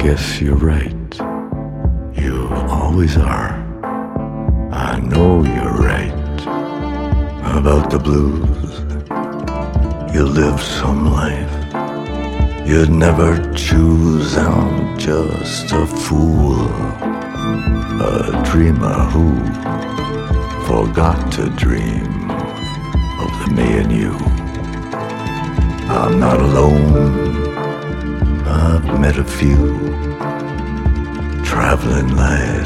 guess you're right. You always are. I know you're right about the blues. You live some life you'd never choose. I'm just a fool, a dreamer who forgot to dream of the me and you. I'm not alone. I've met a few traveling lads